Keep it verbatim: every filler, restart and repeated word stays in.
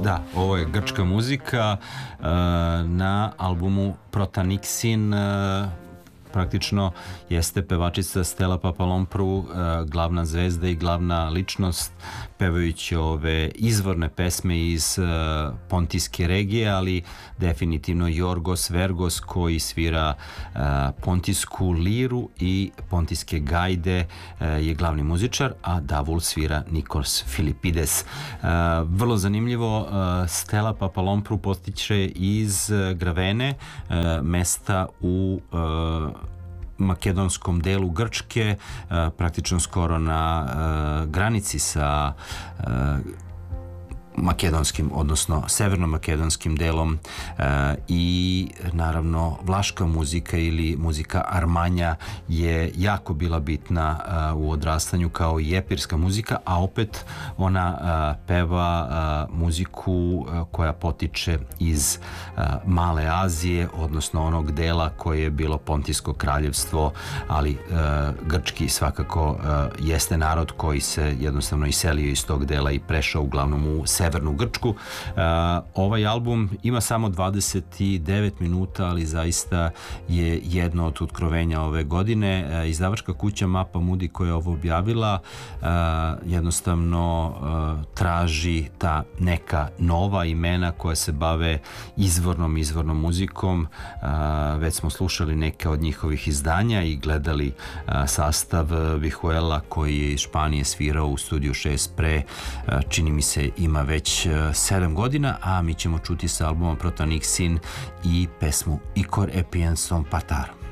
Da, ovo je grčka muzika uh, na albumu Protanixin. Uh, praktično jeste pevačica Stella Papalompru, uh, glavna zvezda i glavna ličnost, pevajući ove izvorne pesme iz uh, Pontijske regije, ali definitivno Jorgos Vergos koji svira uh, pontijsku liru i pontijske gajde uh, je glavni muzičar, a Davul svira Nikos Filipides. Uh, vrlo zanimljivo, uh, Stella Papalompru postiče iz uh, Gravene, uh, mesta u uh, makedonskom delu Grčke, praktično skoro na granici sa makedonskim, odnosno severno-makedonskim delom, e, i naravno vlaška muzika ili muzika Armanja je jako bila bitna e, u odrastanju kao i epirska muzika, a opet ona e, peva e, muziku e, koja potiče iz e, Male Azije, odnosno onog dela koje je bilo Pontijsko kraljevstvo, ali e, grčki svakako e, jeste narod koji se jednostavno iselio iz tog dela i prešao uglavnom u severnu Grčku. Uh, ovaj album ima samo dvadeset devet minuta, ali zaista je jedno od otkrovenja ove godine. Uh, izdavačka kuća Mapa Mudi koja je ovo objavila uh, jednostavno uh, traži ta neka nova imena koja se bave izvornom izvornom muzikom. Uh, već smo slušali neke od njihovih izdanja i gledali uh, sastav Vihuela koji je iz Španije svirao u Studiju šest pre, uh, čini mi se ima već sedam godina, a mi ćemo čuti sa albumom Protanixin i pesmu Ikor Epienson Patar.